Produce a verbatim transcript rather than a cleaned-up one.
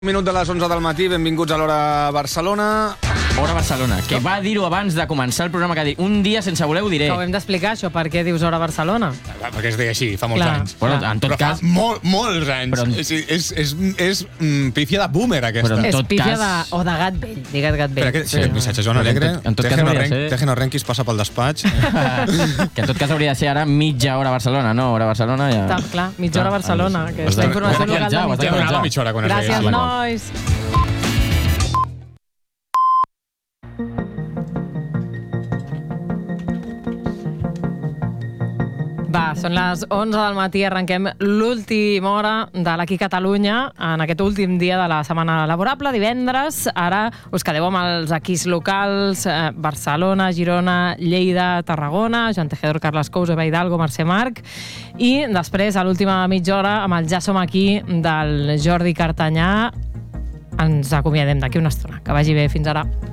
Un minut de les onze del matí, benvinguts a l'Hora Barcelona. Hora Barcelona, que va dir-ho abans de començar el programa, que ha dit, un dia sense voler ho diré. Que ho hem d'explicar, això, per què dius Hora Barcelona. Perquè es deia així, fa molts Clar. anys. Bueno, en tot Però cas... fa molt, molts anys. Però en- És, és, és, és mm, pífia de boomer, aquesta. Però en És tot pífia cas- de... o de gat vell, digues gat vell. Però aquest, sí, Sí. el missatge Joan Però en Alegre, tot- en tot cas Tejeno hauria de Ren- ser- Tejeno Renquis passa pel despatx. que en tot cas hauria de ser ara mitja hora a Barcelona, no? Hora a Barcelona ja... Clar, clar, mitja hora a Barcelona, que és Has la de- informació has de local actualitzar, de has de Ja mitja donava hora. mitja hora quan es Gràcies, deia. nois. Va, són les onze del matí, arrenquem l'última hora de l'Aquí Catalunya en aquest últim dia de la setmana laborable, divendres. Ara us quedeu amb els equís locals, eh, Barcelona, Girona, Lleida, Tarragona, Joan Tejedor, Carles Couso, Eva Hidalgo, Mercè Marc, i després, a l'última mitja hora, amb el Ja som aquí del Jordi Cartanyà. Ens acomiadem d'aquí una estona. Que vagi bé, fins ara.